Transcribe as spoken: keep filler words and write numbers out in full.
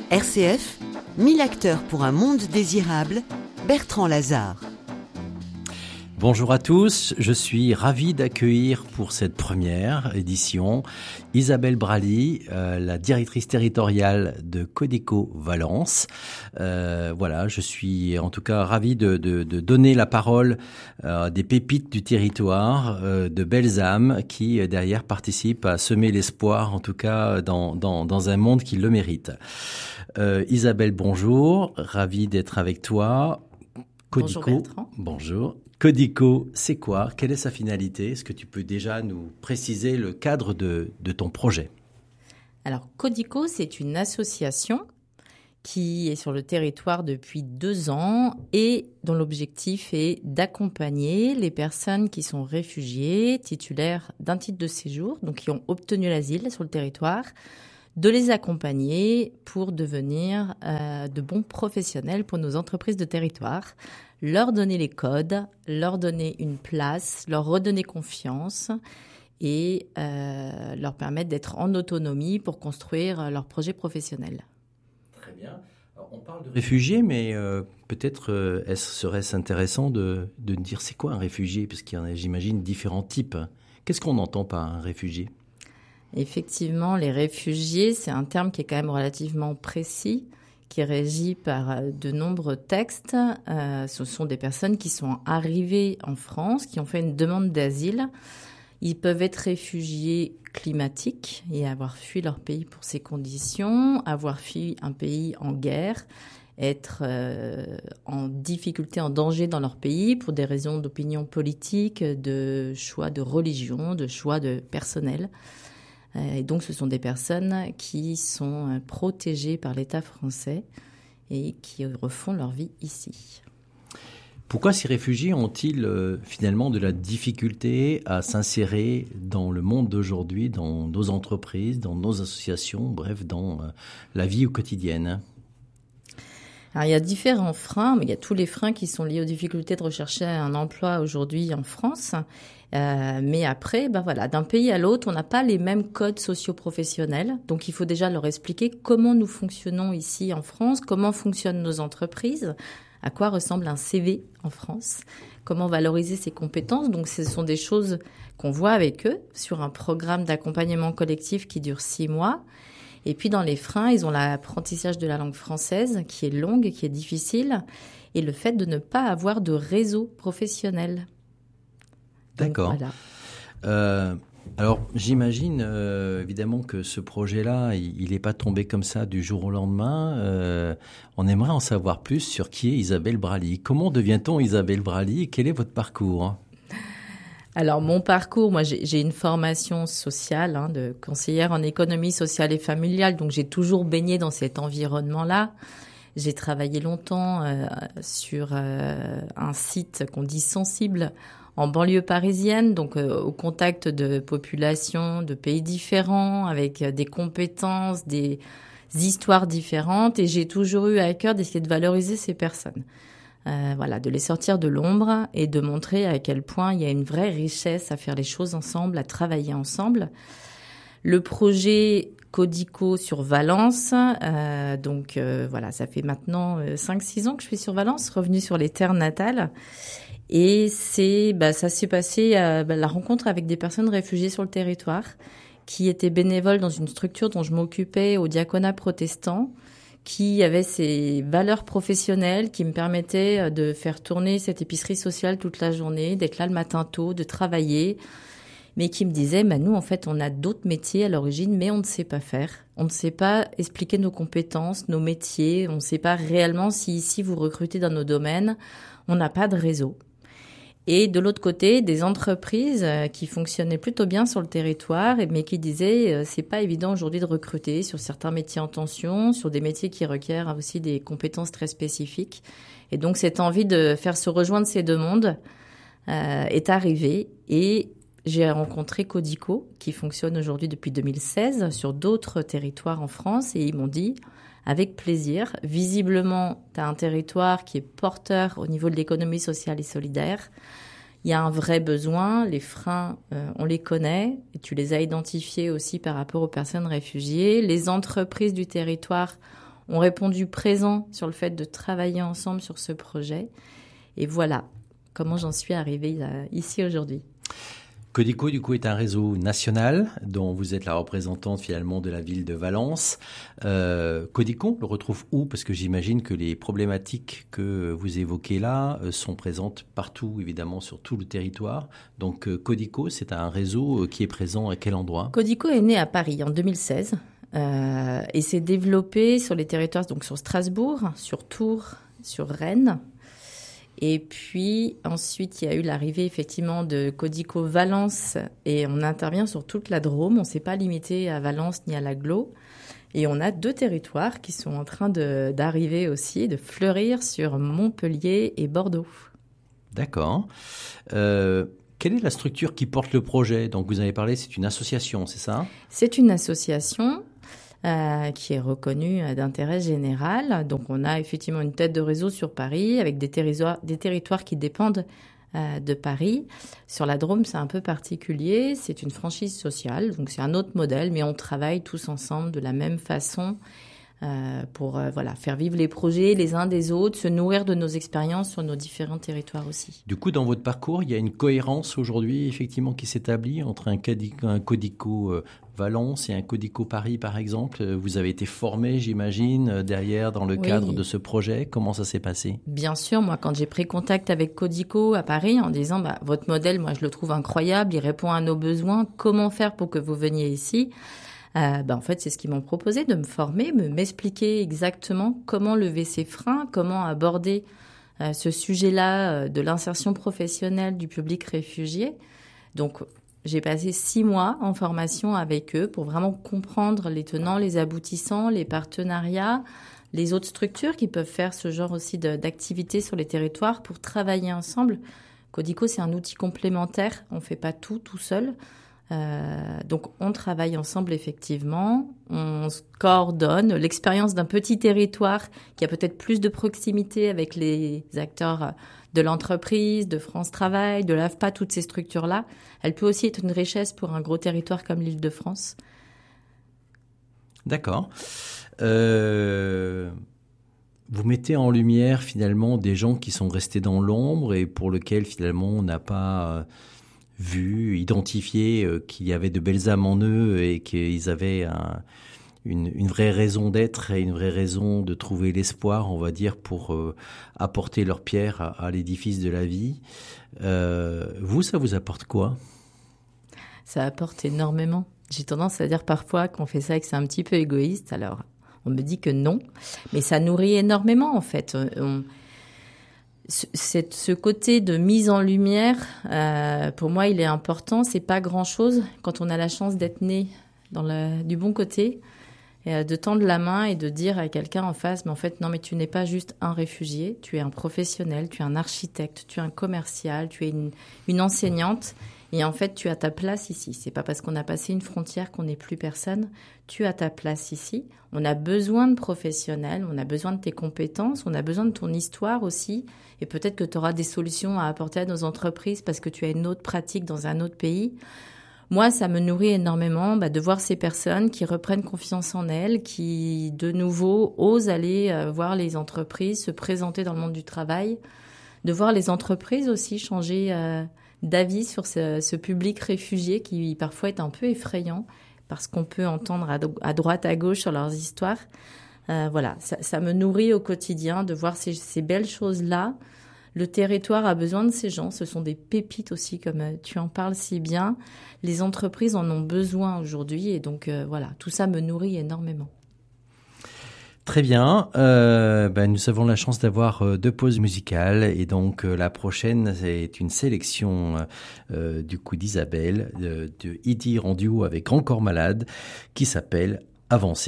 R C F, mille acteurs pour un monde désirable, Bertrand Lazare. Bonjour à tous, je suis ravi d'accueillir pour cette première édition Isabelle Braly, euh, la directrice territoriale de Codico Valence. Euh, voilà, je suis en tout cas ravi de, de, de donner la parole à euh, des pépites du territoire, euh, de belles âmes qui euh, derrière participent à semer l'espoir, en tout cas dans, dans, dans un monde qui le mérite. Euh, Isabelle, bonjour, ravi d'être avec toi. Codico, bonjour Bertrand. Bonjour. Codico, c'est quoi? Quelle est sa finalité? Est-ce que tu peux déjà nous préciser le cadre de, de ton projet? Alors, Codico, c'est une association qui est sur le territoire depuis deux ans et dont l'objectif est d'accompagner les personnes qui sont réfugiées, titulaires d'un titre de séjour, donc qui ont obtenu l'asile sur le territoire, de les accompagner pour devenir euh, de bons professionnels pour nos entreprises de territoire, leur donner les codes, leur donner une place, leur redonner confiance et euh, leur permettre d'être en autonomie pour construire leur projet professionnel. Très bien. Alors, on parle de réfugiés, mais euh, peut-être euh, est-ce, serait-ce intéressant de, de dire c'est quoi un réfugié? Parce qu'il y en a, j'imagine, différents types. Qu'est-ce qu'on entend par un réfugié? Effectivement, les réfugiés, c'est un terme qui est quand même relativement précis, qui est régi par de nombreux textes. Euh, ce sont des personnes qui sont arrivées en France, qui ont fait une demande d'asile. Ils peuvent être réfugiés climatiques et avoir fui leur pays pour ces conditions, avoir fui un pays en guerre, être euh, en difficulté, en danger dans leur pays pour des raisons d'opinion politique, de choix de religion, de choix de personnel. Et donc, ce sont des personnes qui sont protégées par l'État français et qui refont leur vie ici. Pourquoi ces réfugiés ont-ils euh, finalement de la difficulté à s'insérer dans le monde d'aujourd'hui, dans nos entreprises, dans nos associations, bref, dans euh, la vie quotidienne? Alors, il y a différents freins, mais il y a tous les freins qui sont liés aux difficultés de rechercher un emploi aujourd'hui en France. Euh, mais après, ben voilà, d'un pays à l'autre, on n'a pas les mêmes codes socio-professionnels. Donc, il faut déjà leur expliquer comment nous fonctionnons ici en France, comment fonctionnent nos entreprises, à quoi ressemble un C V en France, comment valoriser ses compétences. Donc, ce sont des choses qu'on voit avec eux sur un programme d'accompagnement collectif qui dure six mois. Et puis, dans les freins, ils ont l'apprentissage de la langue française qui est longue, qui est difficile, et le fait de ne pas avoir de réseau professionnel. D'accord. Donc, voilà. Euh, alors, j'imagine euh, évidemment que ce projet-là, il n'est pas tombé comme ça du jour au lendemain. Euh, on aimerait en savoir plus sur qui est Isabelle Braly. Comment devient-on Isabelle Braly? Quel est votre parcours? Alors, mon parcours, moi, j'ai, j'ai une formation sociale, hein, de conseillère en économie sociale et familiale, donc j'ai toujours baigné dans cet environnement-là. J'ai travaillé longtemps euh, sur euh, un site qu'on dit sensible en banlieue parisienne, donc euh, au contact de populations de pays différents, avec euh, des compétences, des histoires différentes, et j'ai toujours eu à cœur d'essayer de valoriser ces personnes. Euh, voilà, de les sortir de l'ombre et de montrer à quel point il y a une vraie richesse à faire les choses ensemble, à travailler ensemble. Le projet Codico sur Valence, euh, donc euh, voilà, ça fait maintenant euh, cinq six ans que je suis sur Valence, revenue sur les terres natales. Et c'est, bah, ça s'est passé à bah, la rencontre avec des personnes réfugiées sur le territoire qui étaient bénévoles dans une structure dont je m'occupais au diaconat protestant, qui avait ses valeurs professionnelles, qui me permettaient de faire tourner cette épicerie sociale toute la journée, d'être là le matin tôt, de travailler, mais qui me disaient, bah, nous, en fait, on a d'autres métiers à l'origine, mais on ne sait pas faire. On ne sait pas expliquer nos compétences, nos métiers. On ne sait pas réellement si ici, vous recrutez dans nos domaines. On n'a pas de réseau. Et de l'autre côté, des entreprises qui fonctionnaient plutôt bien sur le territoire, mais qui disaient c'est pas évident aujourd'hui de recruter sur certains métiers en tension, sur des métiers qui requièrent aussi des compétences très spécifiques. Et donc cette envie de faire se rejoindre ces deux mondes euh, est arrivée, et j'ai rencontré Codico qui fonctionne aujourd'hui depuis deux mille seize sur d'autres territoires en France, et ils m'ont dit avec plaisir. Visiblement, tu as un territoire qui est porteur au niveau de l'économie sociale et solidaire. Il y a un vrai besoin. Les freins, euh, on les connaît. Et tu les as identifiés aussi par rapport aux personnes réfugiées. Les entreprises du territoire ont répondu présent sur le fait de travailler ensemble sur ce projet. Et voilà comment j'en suis arrivée ici aujourd'hui. Codico, du coup, est un réseau national dont vous êtes la représentante finalement de la ville de Valence. Euh, Codico, on le retrouve où? Parce que j'imagine que les problématiques que vous évoquez là euh, sont présentes partout, évidemment, sur tout le territoire. Donc, euh, Codico, c'est un réseau qui est présent à quel endroit? Codico est né à Paris en deux mille seize euh, et s'est développé sur les territoires, donc sur Strasbourg, sur Tours, sur Rennes. Et puis ensuite, il y a eu l'arrivée effectivement de Codico Valence et on intervient sur toute la Drôme. On ne s'est pas limité à Valence ni à l'Agglo. Et on a deux territoires qui sont en train de, d'arriver aussi, de fleurir sur Montpellier et Bordeaux. D'accord. Euh, quelle est la structure qui porte le projet? Donc vous avez parlé, c'est une association, c'est ça? C'est une association. Euh, qui est reconnu d'intérêt général. Donc, on a effectivement une tête de réseau sur Paris avec des territoires, des territoires qui dépendent euh, de Paris. Sur la Drôme, c'est un peu particulier. C'est une franchise sociale, donc c'est un autre modèle, mais on travaille tous ensemble de la même façon euh, pour euh, voilà, faire vivre les projets les uns des autres, se nourrir de nos expériences sur nos différents territoires aussi. Du coup, dans votre parcours, il y a une cohérence aujourd'hui effectivement qui s'établit entre un, Codico, un Codico euh, Valence et un Codico Paris, par exemple. Vous avez été formé, j'imagine, derrière, dans le oui. cadre de ce projet. Comment ça s'est passé? Bien sûr, moi, quand j'ai pris contact avec Codico à Paris en disant bah, « Votre modèle, moi, je le trouve incroyable, il répond à nos besoins. Comment faire pour que vous veniez ici ?» euh, bah, En fait, c'est ce qu'ils m'ont proposé, de me former, me, m'expliquer exactement comment lever ces freins, comment aborder euh, ce sujet-là euh, de l'insertion professionnelle du public réfugié. Donc, j'ai passé six mois en formation avec eux pour vraiment comprendre les tenants, les aboutissants, les partenariats, les autres structures qui peuvent faire ce genre aussi de, d'activités sur les territoires pour travailler ensemble. Codico, c'est un outil complémentaire. On ne fait pas tout tout seul. Euh, donc, on travaille ensemble effectivement. On se coordonne. L'expérience d'un petit territoire qui a peut-être plus de proximité avec les acteurs de l'entreprise, de France Travail, de l'A F P A, toutes ces structures-là, elle peut aussi être une richesse pour un gros territoire comme l'Île-de-France. D'accord. Euh, vous mettez en lumière finalement des gens qui sont restés dans l'ombre et pour lesquels finalement on n'a pas vu, identifié qu'il y avait de belles âmes en eux et qu'ils avaient un... Une, une vraie raison d'être et une vraie raison de trouver l'espoir, on va dire, pour euh, apporter leur pierre à, à l'édifice de la vie. Euh, vous, ça vous apporte quoi? Ça apporte énormément. J'ai tendance à dire parfois qu'on fait ça et que c'est un petit peu égoïste. Alors, on me dit que non, mais ça nourrit énormément, en fait. On, c'est, ce côté de mise en lumière, euh, pour moi, il est important. C'est pas grand-chose quand on a la chance d'être né dans le, du bon côté. De tendre la main et de dire à quelqu'un en face, mais en fait, non, mais tu n'es pas juste un réfugié, tu es un professionnel, tu es un architecte, tu es un commercial, tu es une, une enseignante, et en fait, tu as ta place ici. C'est pas parce qu'on a passé une frontière qu'on n'est plus personne. Tu as ta place ici. On a besoin de professionnels, on a besoin de tes compétences, on a besoin de ton histoire aussi, et peut-être que tu auras des solutions à apporter à nos entreprises parce que tu as une autre pratique dans un autre pays. Moi, ça me nourrit énormément bah, de voir ces personnes qui reprennent confiance en elles, qui, de nouveau, osent aller euh, voir les entreprises, se présenter dans le monde du travail, de voir les entreprises aussi changer euh, d'avis sur ce, ce public réfugié qui, parfois, est un peu effrayant parce qu'on peut entendre à, do- à droite, à gauche sur leurs histoires. Euh, voilà, ça, ça me nourrit au quotidien de voir ces, ces belles choses-là. Le territoire a besoin de ces gens. Ce sont des pépites aussi, comme tu en parles si bien. Les entreprises en ont besoin aujourd'hui. Et donc, euh, voilà, tout ça me nourrit énormément. Très bien. Euh, ben, nous avons la chance d'avoir euh, deux pauses musicales. Et donc, euh, la prochaine, c'est une sélection euh, du coup d'Isabelle, de, de Idir en duo avec Grand Corps Malade, qui s'appelle « Avancer ».